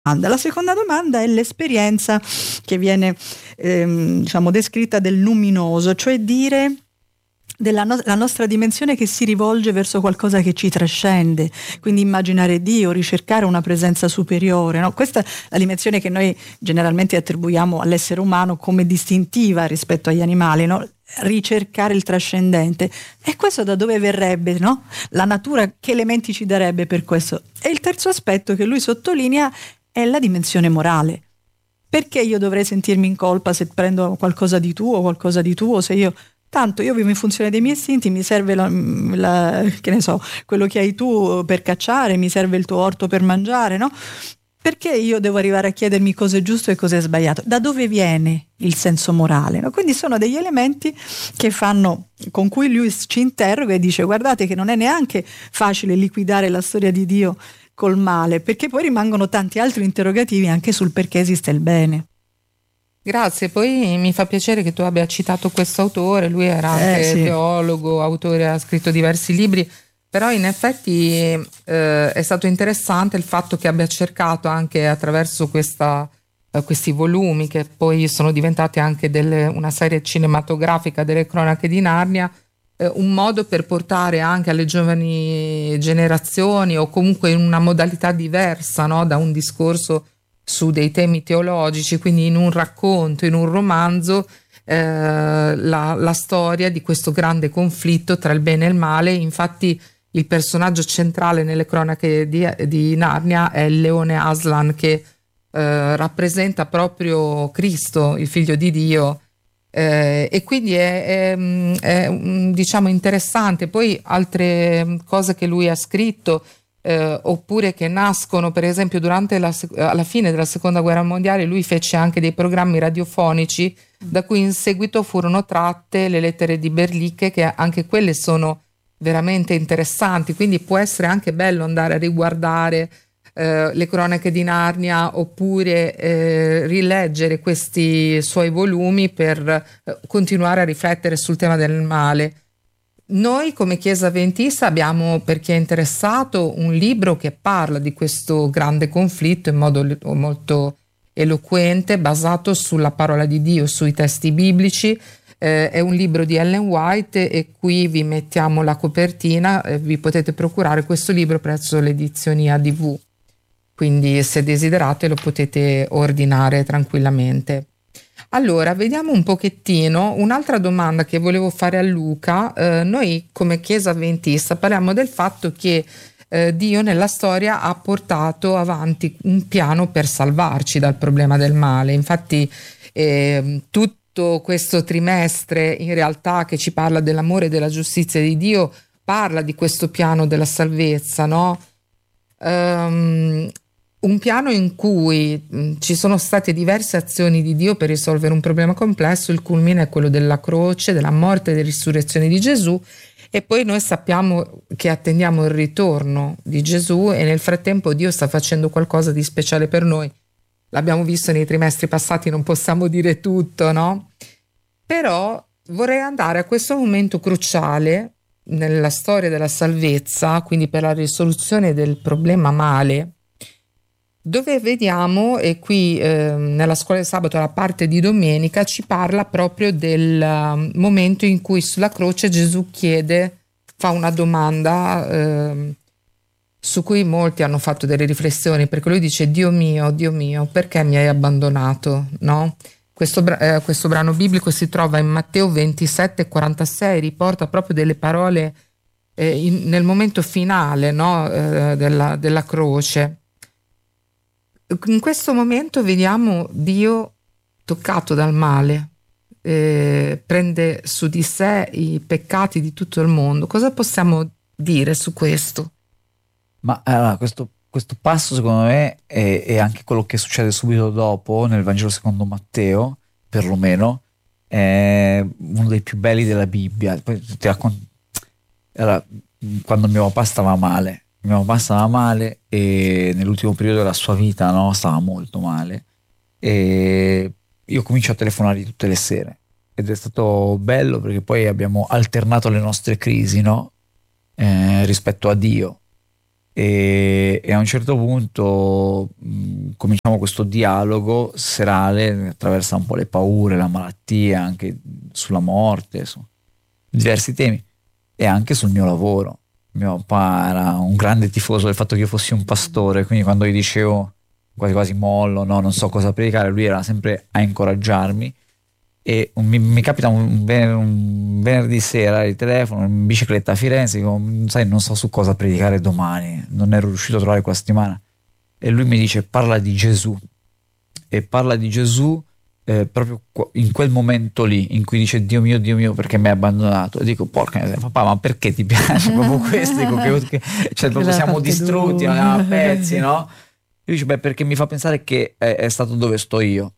La seconda domanda è l'esperienza che viene descritta del luminoso, cioè dire la nostra dimensione che si rivolge verso qualcosa che ci trascende, quindi immaginare Dio, ricercare una presenza superiore, no? Questa è la dimensione che noi generalmente attribuiamo all'essere umano come distintiva rispetto agli animali, no? Ricercare il trascendente. E questo da dove verrebbe, no? La natura che elementi ci darebbe per questo? E il terzo aspetto che lui sottolinea è la dimensione morale. Perché io dovrei sentirmi in colpa se prendo qualcosa di tuo, se io tanto io vivo in funzione dei miei istinti, mi serve che ne so, quello che hai tu per cacciare, mi serve il tuo orto per mangiare, no? Perché io devo arrivare a chiedermi cosa è giusto e cosa è sbagliato? Da dove viene il senso morale? No? Quindi sono degli elementi con cui lui ci interroga e dice: guardate che non è neanche facile liquidare la storia di Dio col male, perché poi rimangono tanti altri interrogativi anche sul perché esiste il bene. Grazie, poi mi fa piacere che tu abbia citato questo autore, lui era anche sì. teologo, autore, ha scritto diversi libri, però in effetti è stato interessante il fatto che abbia cercato anche attraverso questi volumi, che poi sono diventati anche una serie cinematografica delle Cronache di Narnia, un modo per portare anche alle giovani generazioni, o comunque in una modalità diversa, no? Da un discorso su dei temi teologici, quindi in un racconto, in un romanzo, la storia di questo grande conflitto tra il bene e il male. Infatti il personaggio centrale nelle Cronache di Narnia è il leone Aslan, che rappresenta proprio Cristo, il figlio di Dio, e quindi è diciamo interessante. Poi altre cose che lui ha scritto, oppure che nascono, per esempio alla fine della seconda guerra mondiale, lui fece anche dei programmi radiofonici da cui in seguito furono tratte le lettere di Berlicche, che anche quelle sono veramente interessanti, quindi può essere anche bello andare a riguardare le Cronache di Narnia, oppure rileggere questi suoi volumi per continuare a riflettere sul tema del male. Noi come Chiesa Adventista abbiamo, per chi è interessato, un libro che parla di questo grande conflitto in modo molto eloquente, basato sulla parola di Dio, sui testi biblici. È un libro di Ellen White, e qui vi mettiamo la copertina. Vi potete procurare questo libro presso le edizioni ADV, quindi se desiderate lo potete ordinare tranquillamente. Allora, vediamo un pochettino un'altra domanda che volevo fare a Luca. Noi come Chiesa Adventista parliamo del fatto che Dio nella storia ha portato avanti un piano per salvarci dal problema del male. Infatti tutto questo trimestre, in realtà, che ci parla dell'amore e della giustizia di Dio, parla di questo piano della salvezza, no? Un piano in cui ci sono state diverse azioni di Dio per risolvere un problema complesso. Il culmine è quello della croce, della morte e della risurrezione di Gesù, e poi noi sappiamo che attendiamo il ritorno di Gesù, e nel frattempo Dio sta facendo qualcosa di speciale per noi. L'abbiamo visto nei trimestri passati, non possiamo dire tutto, no? Però vorrei andare a questo momento cruciale nella storia della salvezza, quindi per la risoluzione del problema male, dove vediamo, e qui nella scuola di sabato, la parte di domenica, ci parla proprio del momento in cui sulla croce Gesù fa una domanda su cui molti hanno fatto delle riflessioni, perché lui dice: Dio mio, perché mi hai abbandonato? No? Questo brano biblico si trova in Matteo 27,46, riporta proprio delle parole nel momento finale, no? della croce. In questo momento vediamo Dio toccato dal male, prende su di sé i peccati di tutto il mondo. Cosa possiamo dire su questo? Ma questo passo, secondo me, è anche quello che succede subito dopo nel Vangelo secondo Matteo, perlomeno, è uno dei più belli della Bibbia. Poi ti racconto, quando mio papà stava male, e nell'ultimo periodo della sua vita, no, stava molto male, e io comincio a telefonargli tutte le sere, ed è stato bello perché poi abbiamo alternato le nostre crisi, no? Rispetto a Dio, e a un certo punto cominciamo questo dialogo serale, attraversa un po' le paure, la malattia, anche sulla morte, su diversi temi, e anche sul mio lavoro. Mio papà era un grande tifoso del fatto che io fossi un pastore, quindi quando gli dicevo quasi quasi mollo, no, non so cosa predicare, lui era sempre a incoraggiarmi. E mi capita un venerdì sera il telefono in bicicletta a Firenze, dico, sai, non so su cosa predicare domani, non ero riuscito a trovare quella settimana, e lui mi dice parla di Gesù, e parla di Gesù proprio in quel momento lì in cui dice Dio mio perché mi hai abbandonato, e dico porca miseria, papà, ma perché ti piace proprio questo? Dico, cioè, proprio siamo distrutti, andiamo a pezzi, no? E dice beh, perché mi fa pensare che è stato dove sto io.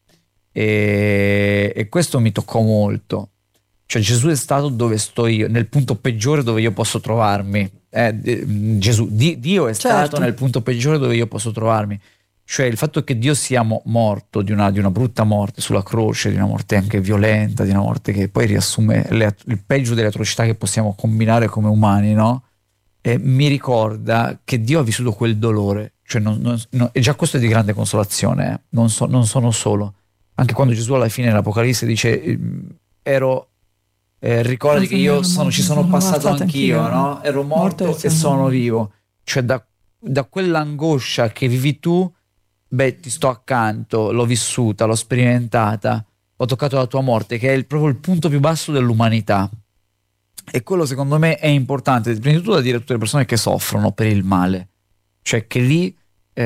E questo mi toccò molto, cioè Gesù è stato dove sto io, nel punto peggiore dove io posso trovarmi. Dio è stato nel punto peggiore dove io posso trovarmi, cioè il fatto che Dio sia morto di una brutta morte sulla croce, di una morte anche violenta, di una morte che poi riassume il peggio delle atrocità che possiamo combinare come umani, no? E mi ricorda che Dio ha vissuto quel dolore, cioè e già questo è di grande consolazione, non sono solo. Anche quando Gesù alla fine nell'Apocalisse dice ricordati che io ci sono passato anch'io, no? Ero morto e sono vivo. Cioè da quell'angoscia che vivi tu, beh, ti sto accanto, l'ho vissuta, l'ho sperimentata, ho toccato la tua morte, che è proprio il punto più basso dell'umanità. E quello secondo me è importante, prima di tutto da dire a tutte le persone che soffrono per il male, cioè che lì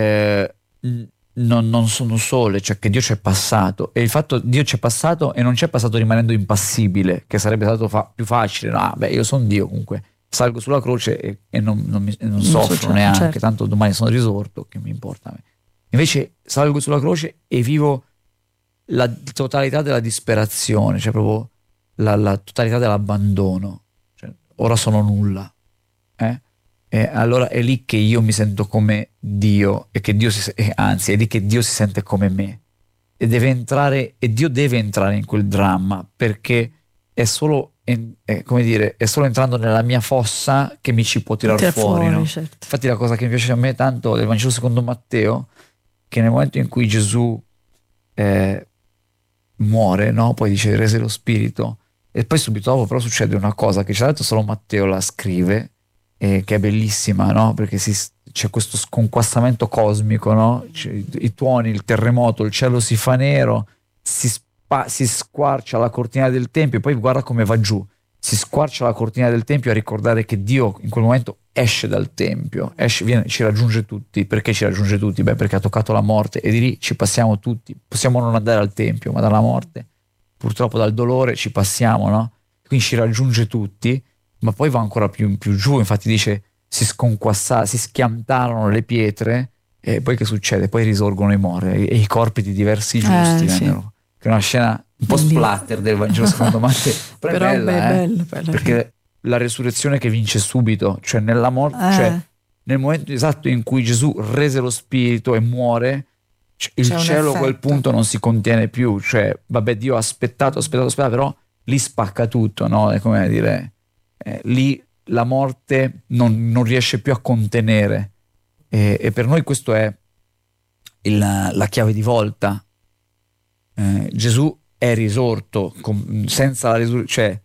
non sono sole, cioè che Dio c'è passato, e il fatto Dio c'è passato e non c'è passato rimanendo impassibile, che sarebbe stato più facile. No, beh, io sono Dio, comunque salgo sulla croce e non soffro neanche, certo. Tanto domani sono risorto, che mi importa a me. Invece salgo sulla croce e vivo la totalità della disperazione, cioè proprio la totalità dell'abbandono, cioè, ora sono nulla, E allora è lì che io mi sento come Dio, e che Dio anzi è lì che Dio si sente come me, e Dio deve entrare in quel dramma, perché è solo entrando nella mia fossa che mi ci può tirare fuori, no? Certo. Infatti la cosa che mi piace a me tanto del Vangelo secondo Matteo, che nel momento in cui Gesù muore, no? Poi dice rese lo spirito, e poi subito dopo però succede una cosa che ci ha detto solo Matteo la scrive, che è bellissima, no? Perché c'è questo sconquassamento cosmico, no? I tuoni, il terremoto, il cielo si fa nero, si squarcia la cortina del tempio, e poi guarda come va giù, si squarcia la cortina del tempio a ricordare che Dio in quel momento esce dal tempio, ci raggiunge tutti. Perché ci raggiunge tutti? Beh, perché ha toccato la morte, e di lì ci passiamo tutti. Possiamo non andare al tempio, ma dalla morte, purtroppo dal dolore, ci passiamo, no? Quindi ci raggiunge tutti, ma poi va ancora più giù. Infatti dice si schiantarono le pietre, e poi che succede? Poi risorgono i morti e i corpi di diversi giusti vennero. Che è una scena un po' splatter del Vangelo secondo Matteo, però è bella, perché la resurrezione che vince subito, cioè nella morte, cioè nel momento esatto in cui Gesù rese lo spirito e muore, il cielo a quel punto non si contiene più, cioè vabbè, Dio ha aspettato, però lì spacca tutto, no? È come dire, lì la morte non riesce più a contenere, e per noi questo è la chiave di volta. Gesù è risorto senza la risurrezione, cioè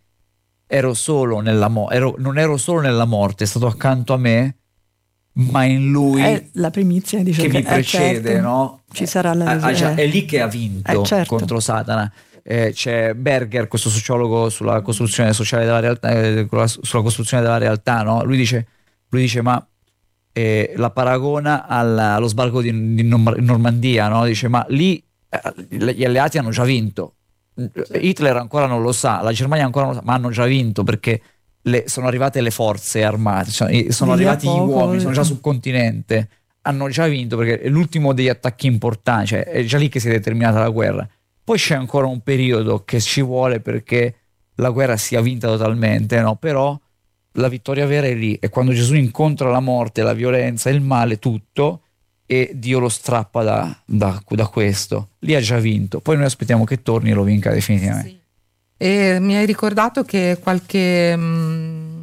non ero solo nella morte, è stato accanto a me, ma in lui è la primizia, dice, che mi precede, certo. No? Ci sarà la risurrezione. È lì che ha vinto, certo. Contro Satana. C'è Berger, questo sociologo sulla costruzione sociale della realtà, sulla costruzione della realtà, no? Lui dice ma la paragona allo sbarco di Normandia, no? Dice ma lì gli alleati hanno già vinto, Hitler ancora non lo sa, la Germania ancora non lo sa, ma hanno già vinto, perché sono arrivate le forze armate, sono arrivati gli uomini, sono già sul continente, hanno già vinto, perché è l'ultimo degli attacchi importanti, cioè è già lì che si è determinata la guerra. Poi c'è ancora un periodo che ci vuole perché la guerra sia vinta totalmente, no? Però la vittoria vera è lì, è quando Gesù incontra la morte, la violenza, il male, tutto, e Dio lo strappa da questo. Lì ha già vinto, poi noi aspettiamo che torni e lo vinca definitivamente. Sì. E mi hai ricordato che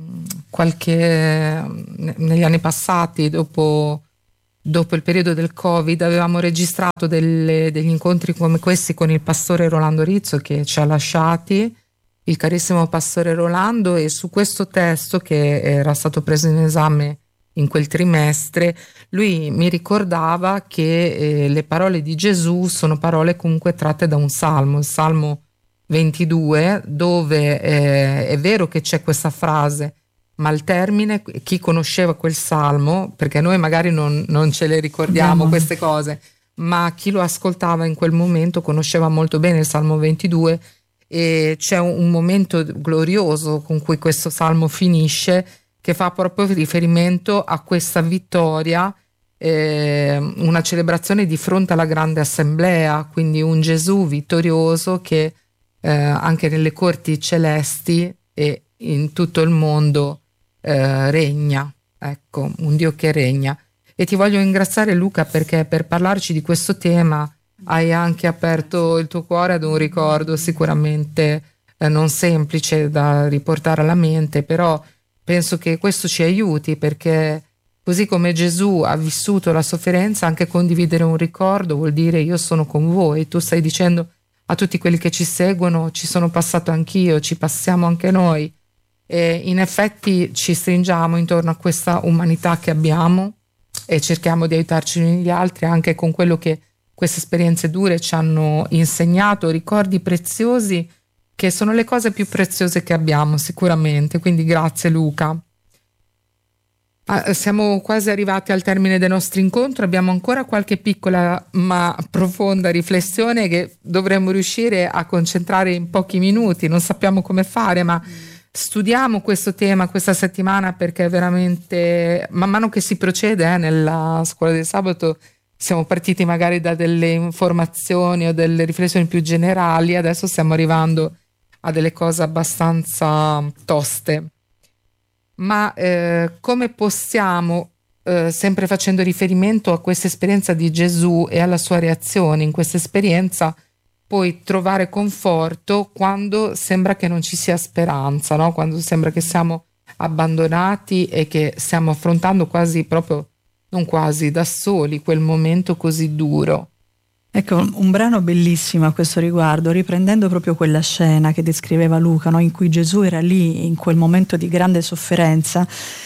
negli anni passati, dopo il periodo del Covid, avevamo registrato degli incontri come questi con il pastore Rolando Rizzo, che ci ha lasciati, il carissimo pastore Rolando, e su questo testo che era stato preso in esame in quel trimestre, lui mi ricordava che le parole di Gesù sono parole comunque tratte da un salmo, il Salmo 22, dove è vero che c'è questa frase, ma al termine chi conosceva quel salmo, perché noi magari non ce le ricordiamo queste cose, ma chi lo ascoltava in quel momento conosceva molto bene il Salmo 22, e c'è un momento glorioso con cui questo salmo finisce, che fa proprio riferimento a questa vittoria, una celebrazione di fronte alla grande assemblea, quindi un Gesù vittorioso che anche nelle corti celesti e in tutto il mondo regna, ecco, un Dio che regna. E ti voglio ringraziare, Luca, perché per parlarci di questo tema hai anche aperto il tuo cuore ad un ricordo sicuramente non semplice da riportare alla mente, però penso che questo ci aiuti, perché così come Gesù ha vissuto la sofferenza, anche condividere un ricordo vuol dire io sono con voi. Tu stai dicendo a tutti quelli che ci seguono, ci sono passato anch'io, ci passiamo anche noi, e in effetti ci stringiamo intorno a questa umanità che abbiamo e cerchiamo di aiutarci gli altri anche con quello che queste esperienze dure ci hanno insegnato, ricordi preziosi che sono le cose più preziose che abbiamo sicuramente. Quindi grazie, Luca. Siamo quasi arrivati al termine del nostro incontro, abbiamo ancora qualche piccola ma profonda riflessione che dovremmo riuscire a concentrare in pochi minuti, non sappiamo come fare, ma studiamo questo tema questa settimana, perché veramente man mano che si procede nella scuola del sabato siamo partiti magari da delle informazioni o delle riflessioni più generali, adesso stiamo arrivando a delle cose abbastanza toste. Ma come possiamo, sempre facendo riferimento a questa esperienza di Gesù e alla sua reazione in questa esperienza, poi trovare conforto quando sembra che non ci sia speranza, no? Quando sembra che siamo abbandonati e che stiamo affrontando quasi proprio, non quasi, da soli quel momento così duro. Ecco, un brano bellissimo a questo riguardo, riprendendo proprio quella scena che descriveva Luca, no? In cui Gesù era lì in quel momento di grande sofferenza.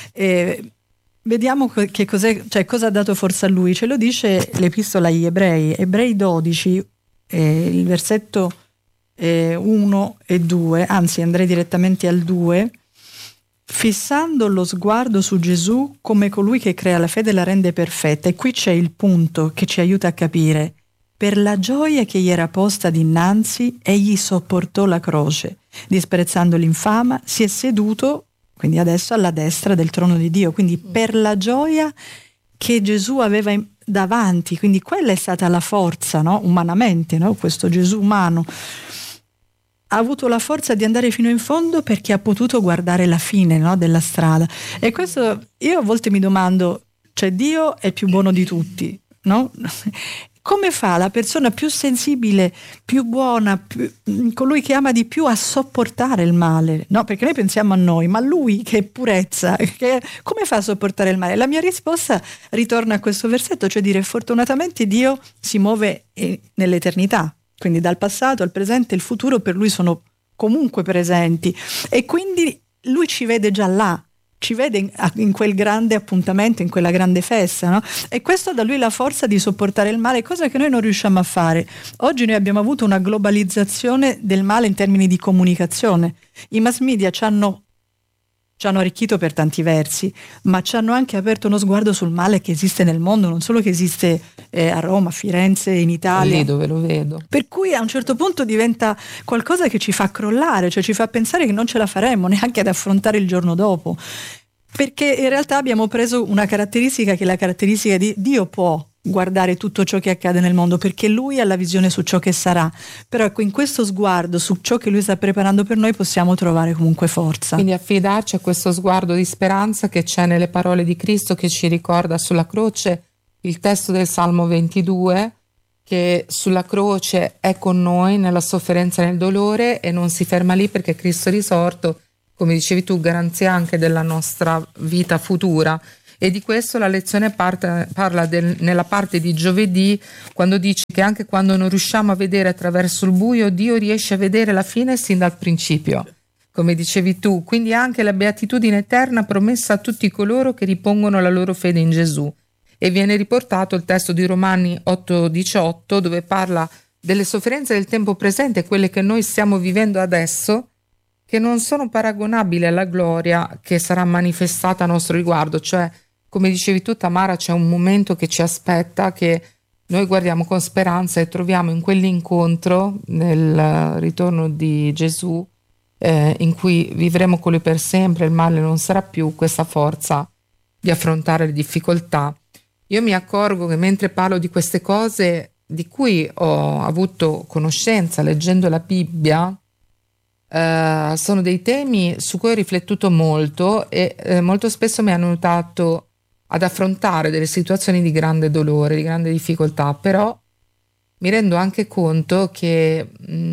Vediamo che cos'è, cioè cosa ha dato forza a lui. Ce lo dice l'Epistola agli Ebrei, Ebrei 12, il versetto 1 e 2, anzi andrei direttamente al 2. Fissando lo sguardo su Gesù come colui che crea la fede e la rende perfetta. E qui c'è il punto che ci aiuta a capire. Per la gioia che gli era posta dinanzi, egli sopportò la croce, disprezzando l'infama, si è seduto, quindi adesso alla destra del trono di Dio. Quindi per la gioia che Gesù aveva davanti, quindi quella è stata la forza, no? Umanamente, no? Questo Gesù umano ha avuto la forza di andare fino in fondo perché ha potuto guardare la fine, no? Della strada. E questo io a volte mi domando, cioè Dio è più buono di tutti, no? Come fa la persona più sensibile, più buona, colui che ama di più a sopportare il male? No, perché noi pensiamo a noi, ma lui che è purezza, come fa a sopportare il male? La mia risposta ritorna a questo versetto, cioè dire fortunatamente Dio si muove nell'eternità, quindi dal passato al presente e il futuro per lui sono comunque presenti, e quindi lui ci vede già là, ci vede in quel grande appuntamento, in quella grande festa, no? E questo dà lui la forza di sopportare il male, cosa che noi non riusciamo a fare. Oggi noi abbiamo avuto una globalizzazione del male in termini di comunicazione. I mass media ci hanno arricchito per tanti versi, ma ci hanno anche aperto uno sguardo sul male che esiste nel mondo, non solo che esiste a Roma, a Firenze, in Italia. Lì dove lo vedo. Per cui a un certo punto diventa qualcosa che ci fa crollare, cioè ci fa pensare che non ce la faremo neanche ad affrontare il giorno dopo, perché in realtà abbiamo preso una caratteristica che è la caratteristica di Dio può guardare tutto ciò che accade nel mondo perché lui ha la visione su ciò che sarà, però ecco, in questo sguardo su ciò che lui sta preparando per noi possiamo trovare comunque forza. Quindi affidarci a questo sguardo di speranza che c'è nelle parole di Cristo, che ci ricorda sulla croce il testo del Salmo 22, che sulla croce è con noi nella sofferenza e nel dolore, e non si ferma lì perché Cristo risorto come dicevi tu, garanzia anche della nostra vita futura. E di questo la lezione parla nella parte di giovedì, quando dice che anche quando non riusciamo a vedere attraverso il buio, Dio riesce a vedere la fine sin dal principio, come dicevi tu. Quindi anche la beatitudine eterna promessa a tutti coloro che ripongono la loro fede in Gesù. E viene riportato il testo di Romani 8,18, dove parla delle sofferenze del tempo presente, quelle che noi stiamo vivendo adesso, che non sono paragonabili alla gloria che sarà manifestata a nostro riguardo. Cioè, come dicevi tu, Tamara, c'è un momento che ci aspetta, che noi guardiamo con speranza e troviamo in quell'incontro, nel ritorno di Gesù, in cui vivremo con lui per sempre, il male non sarà più, questa forza di affrontare le difficoltà. Io mi accorgo che mentre parlo di queste cose di cui ho avuto conoscenza leggendo la Bibbia, sono dei temi su cui ho riflettuto molto e molto spesso mi hanno aiutato ad affrontare delle situazioni di grande dolore, di grande difficoltà, però mi rendo anche conto che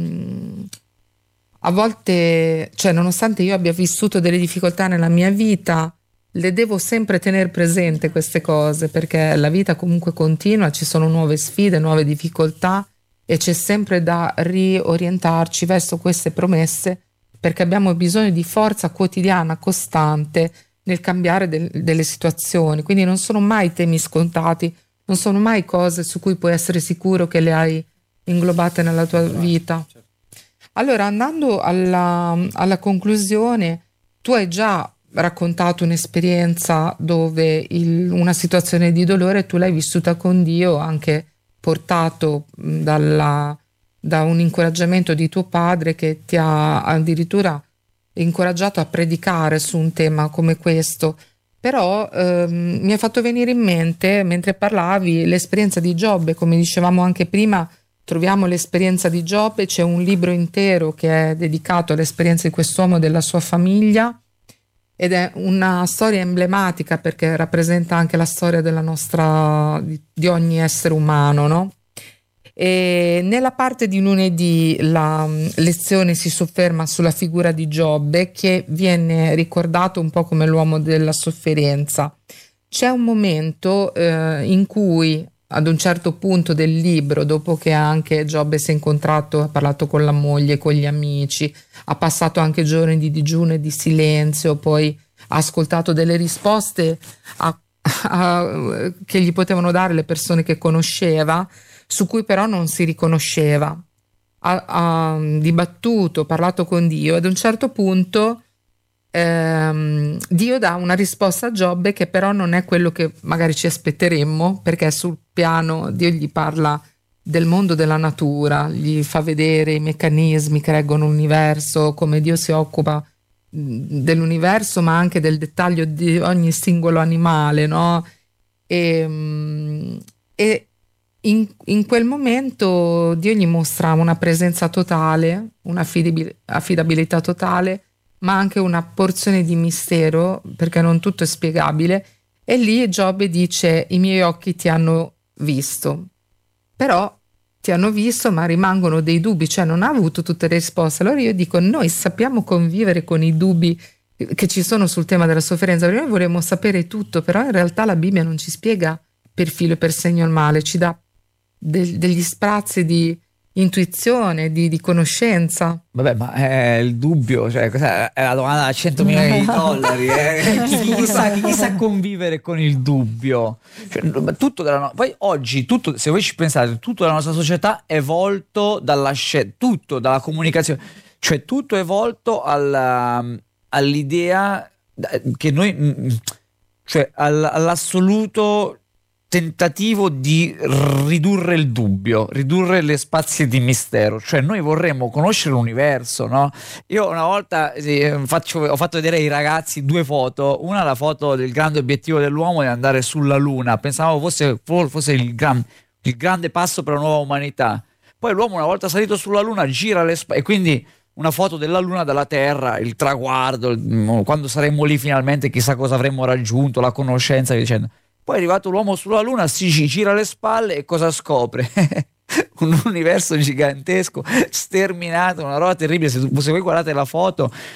a volte, cioè nonostante io abbia vissuto delle difficoltà nella mia vita, le devo sempre tenere presente queste cose, perché la vita comunque continua, ci sono nuove sfide, nuove difficoltà e c'è sempre da riorientarci verso queste promesse, perché abbiamo bisogno di forza quotidiana, costante, nel cambiare delle situazioni. Quindi non sono mai temi scontati, non sono mai cose su cui puoi essere sicuro che le hai inglobate nella tua vita. Allora, andando alla conclusione, tu hai già raccontato un'esperienza dove una situazione di dolore tu l'hai vissuta con Dio, anche portato da un incoraggiamento di tuo padre che ti ha addirittura incoraggiato a predicare su un tema come questo. Però mi è fatto venire in mente, mentre parlavi, l'esperienza di Giobbe. Come dicevamo anche prima, troviamo l'esperienza di Giobbe, c'è un libro intero che è dedicato all'esperienza di quest'uomo e della sua famiglia, ed è una storia emblematica perché rappresenta anche la storia della di ogni essere umano, no? E nella parte di lunedì la lezione si sofferma sulla figura di Giobbe, che viene ricordato un po' come l'uomo della sofferenza. C'è un momento in cui ad un certo punto del libro, dopo che anche Giobbe si è incontrato, ha parlato con la moglie, con gli amici, ha passato anche giorni di digiuno e di silenzio, poi ha ascoltato delle risposte che gli potevano dare le persone che conosceva, su cui però non si riconosceva. Ha dibattuto, parlato con Dio, ad un certo punto Dio dà una risposta a Giobbe che però non è quello che magari ci aspetteremmo, perché sul piano Dio gli parla del mondo della natura, gli fa vedere i meccanismi che reggono l'universo, come Dio si occupa dell'universo, ma anche del dettaglio di ogni singolo animale, no? E in quel momento Dio gli mostra una presenza totale, un'affidabilità totale, ma anche una porzione di mistero, perché non tutto è spiegabile. E lì Giobbe dice: i miei occhi ti hanno visto, però ti hanno visto ma rimangono dei dubbi, cioè non ha avuto tutte le risposte. Allora io dico, noi sappiamo convivere con i dubbi che ci sono sul tema della sofferenza, perché noi vorremmo sapere tutto, però in realtà la Bibbia non ci spiega per filo e per segno il male, ci dà degli sprazzi di intuizione, di conoscenza. Vabbè, ma il dubbio, cioè, questa è la domanda da 100 milioni di dollari. Chi sa convivere con il dubbio? Cioè, poi oggi, se voi ci pensate, tutto della nostra società è volto tutto dalla comunicazione, cioè tutto è volto all'idea che noi, cioè all'assoluto tentativo di ridurre il dubbio, ridurre le spazi di mistero. Cioè noi vorremmo conoscere l'universo, no? Io una volta ho fatto vedere ai ragazzi 2 foto, una la foto del grande obiettivo dell'uomo di andare sulla Luna, pensavo fosse il grande passo per la nuova umanità. Poi l'uomo, una volta salito sulla Luna, gira le spalle, e quindi una foto della Luna dalla Terra, il traguardo, quando saremmo lì finalmente chissà cosa avremmo raggiunto, la conoscenza, via dicendo. Poi è arrivato l'uomo sulla Luna, si gira le spalle e cosa scopre? Un universo gigantesco, sterminato, una roba terribile. Se voi guardate la foto,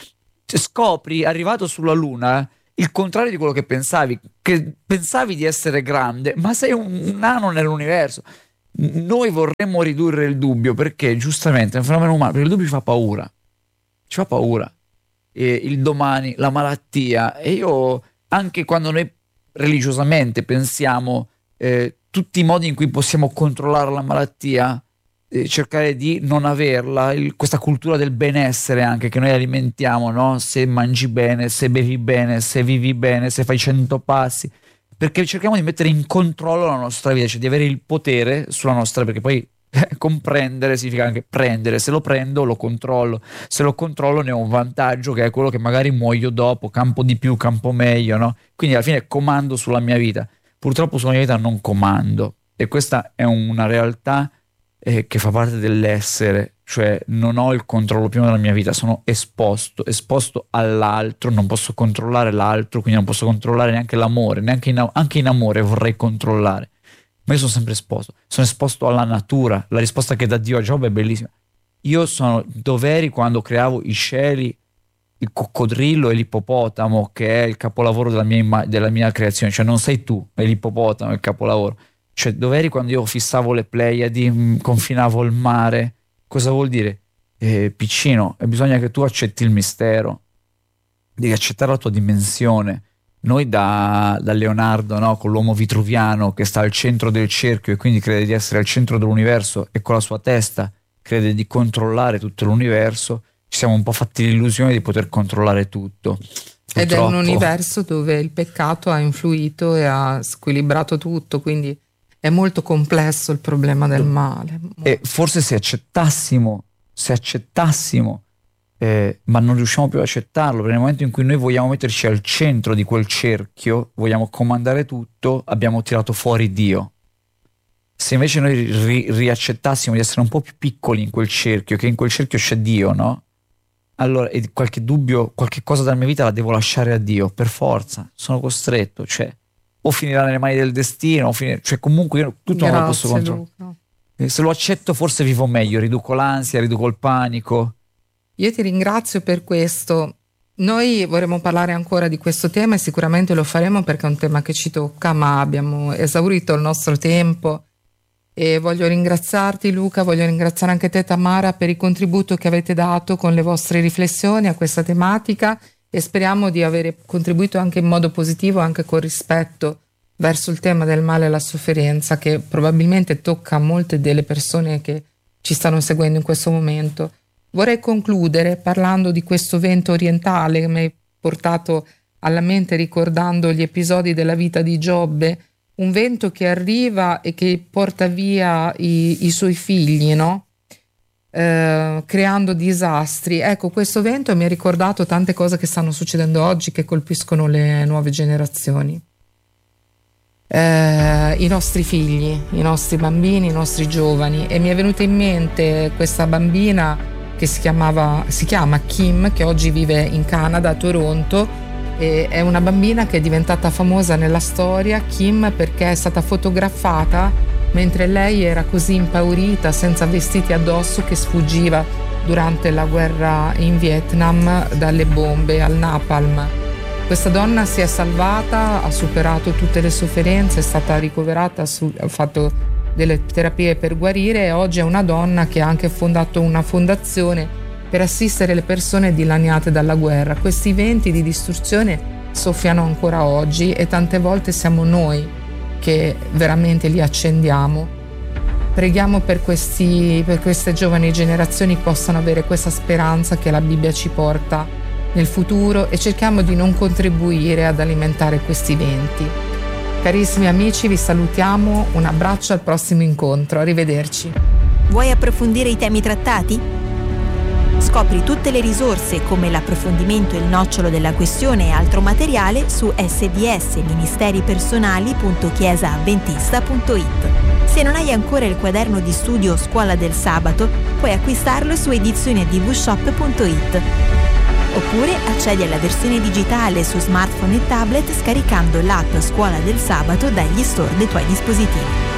scopri, arrivato sulla Luna, il contrario di quello che pensavi di essere grande, ma sei un nano nell'universo. Noi vorremmo ridurre il dubbio, perché giustamente è un fenomeno umano, perché il dubbio ci fa paura, il domani, la malattia. E io, anche quando noi religiosamente pensiamo tutti i modi in cui possiamo controllare la malattia, cercare di non averla, questa cultura del benessere anche che noi alimentiamo, no? Se mangi bene, se bevi bene, se vivi bene, se fai 100 passi, perché cerchiamo di mettere in controllo la nostra vita, cioè di avere il potere sulla nostra, perché poi comprendere significa anche prendere. Se lo prendo lo controllo, se lo controllo ne ho un vantaggio, che è quello che magari muoio dopo, campo di più, campo meglio, no? Quindi alla fine comando sulla mia vita. Purtroppo sulla mia vita non comando, e questa è una realtà che fa parte dell'essere, cioè non ho il controllo pieno della mia vita, sono esposto all'altro, non posso controllare l'altro, quindi non posso controllare neanche l'amore, anche in amore vorrei controllare, ma io sono sempre sono esposto alla natura. La risposta che dà Dio a Giobbe è bellissima: io sono dov'eri quando creavo i cieli, il coccodrillo e l'ippopotamo, che è il capolavoro della mia creazione, cioè non sei tu, è l'ippopotamo il capolavoro. Cioè, dov'eri quando io fissavo le Pleiadi, confinavo il mare? Cosa vuol dire? Piccino, e bisogna che tu accetti il mistero, devi accettare la tua dimensione. Noi da Leonardo, no? Con l'uomo vitruviano che sta al centro del cerchio e quindi crede di essere al centro dell'universo, e con la sua testa crede di controllare tutto l'universo, ci siamo un po' fatti l'illusione di poter controllare tutto. Purtroppo. Ed è un universo dove il peccato ha influito e ha squilibrato tutto, quindi è molto complesso il problema del male. E forse se accettassimo, ma non riusciamo più ad accettarlo, perché nel momento in cui noi vogliamo metterci al centro di quel cerchio, vogliamo comandare tutto, abbiamo tirato fuori Dio. Se invece noi riaccettassimo di essere un po' più piccoli in quel cerchio, che in quel cerchio c'è Dio, no? Allora, qualche dubbio, qualche cosa della mia vita la devo lasciare a Dio, per forza, sono costretto, cioè o finirà nelle mani del destino, cioè comunque io tutto non lo posso controllare. Se lo accetto forse vivo meglio, riduco l'ansia, riduco il panico. Io ti ringrazio per questo. Noi vorremmo parlare ancora di questo tema e sicuramente lo faremo, perché è un tema che ci tocca, ma abbiamo esaurito il nostro tempo. E voglio ringraziarti, Luca, voglio ringraziare anche te, Tamara, per il contributo che avete dato con le vostre riflessioni a questa tematica, e speriamo di avere contribuito anche in modo positivo, anche con rispetto verso il tema del male e la sofferenza, che probabilmente tocca molte delle persone che ci stanno seguendo in questo momento. Vorrei concludere parlando di questo vento orientale che mi hai portato alla mente ricordando gli episodi della vita di Giobbe, un vento che arriva e che porta via i suoi figli, no? Creando disastri. Ecco, questo vento mi ha ricordato tante cose che stanno succedendo oggi, che colpiscono le nuove generazioni. I nostri figli, i nostri bambini, i nostri giovani, e mi è venuta in mente questa bambina che si chiama Kim, che oggi vive in Canada, a Toronto, e è una bambina che è diventata famosa nella storia, Kim, perché è stata fotografata mentre lei era così impaurita, senza vestiti addosso, che sfuggiva durante la guerra in Vietnam dalle bombe al napalm. Questa donna si è salvata, ha superato tutte le sofferenze, è stata ricoverata, ha fatto delle terapie per guarire, e oggi è una donna che ha anche fondato una fondazione per assistere le persone dilaniate dalla guerra. Questi venti di distruzione soffiano ancora oggi, e tante volte siamo noi che veramente li accendiamo. Preghiamo per queste giovani generazioni possano avere questa speranza che la Bibbia ci porta nel futuro, e cerchiamo di non contribuire ad alimentare questi venti. Carissimi amici, vi salutiamo, un abbraccio, al prossimo incontro, arrivederci. Vuoi approfondire i temi trattati? Scopri tutte le risorse come l'approfondimento e il nocciolo della questione e altro materiale su sdsministeripersonali.chiesaaddventista.it. Se non hai ancora il quaderno di studio Scuola del Sabato, puoi acquistarlo su edizioniadvshop.it. Oppure accedi alla versione digitale su smartphone e tablet scaricando l'app Scuola del Sabato dagli store dei tuoi dispositivi.